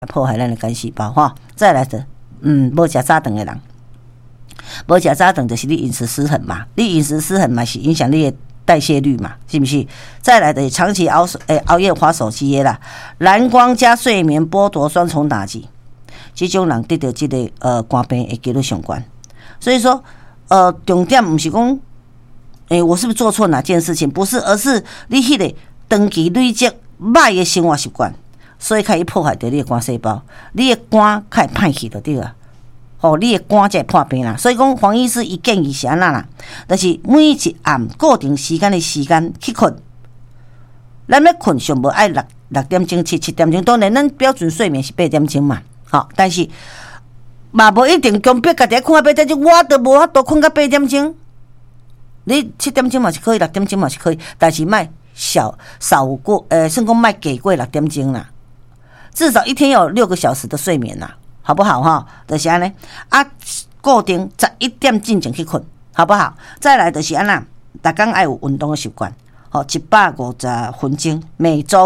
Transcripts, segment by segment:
破坏咱的干细胞哈。再来的，无食早顿的人，无食早顿就是你饮食失衡嘛，你饮食失衡嘛是影响你的代谢率嘛，是不是？再来的长期熬夜滑手机的啦，蓝光加睡眠剥夺双重打击，这种人得到这个肝病的几率上高。所以说重点不是讲我是不是做错哪件事情？不是，而是你迄个长期累积歹的生活习惯，所以开始破坏到你的肝细胞，你的肝开始歹去就对了。你的肝才会破病啦。所以讲，黄医师伊建议是安那啦，就是每一暗固定时间的时间去困。咱要困上无爱6点钟、7点钟，当然咱标准睡眠是8点钟嘛。但是嘛无一定强迫家己困到8点钟，我都无法度困到8点钟。你7点钟嘛是可以，6点钟嘛是可以，但是莫少过算讲莫给过6点钟啦，至少一天要有6个小时的睡眠啦，好不好哈？就是安尼固定11点进前去困，好不好？再来就是安那，逐工爱有运动的习惯，150分钟每周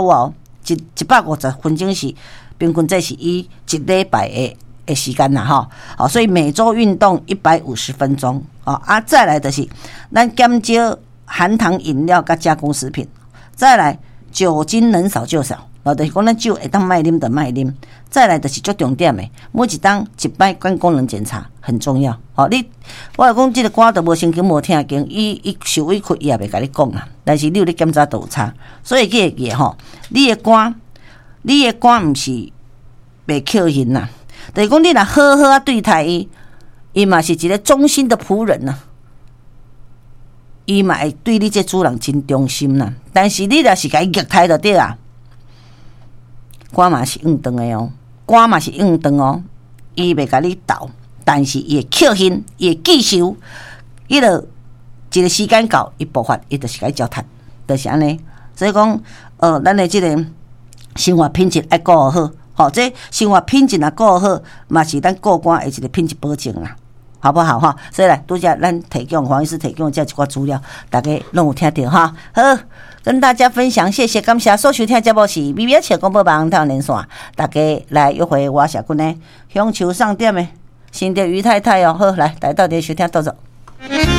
150分钟是平均，这是以一礼拜的时间啦所以每周运动150分钟再来就是咱减少含糖饮料跟加工食品，再来酒精能少就少，就是讲咱酒会当卖啉就卖啉，再来就是最重点的，每一当一摆肝功能检查很重要我讲这个肝都无神经无听经，伊受委屈伊也袂甲你讲啦，但是你有咧检查都有差，所以记个你的肝毋是袂扣人啦。就是讲，你若好好对待伊，伊嘛是一个忠心的仆人呐。伊嘛会对你这主人真忠心呐。但是你若是甲伊虐待就对啊，肝嘛是硬长的哦，肝嘛是硬长哦，伊袂甲你斗，但是伊会扣恨，伊会记仇，伊就一个时间到，伊爆发，伊就是甲伊交谈，就是安尼。所以讲，咱的这个生活品质爱顾好。这生活品质若顾好，嘛是咱顾肝的一个品质保证啦，好不好哈？所以来，拄则咱提供黄医师提供这一寡资料，大家拢有听到哈。好，跟大家分享，谢谢，感谢所收听节目是美美切广播网台连线，大家来约会我社群呢，乡球上店的新店于太太好，来到底收听到走。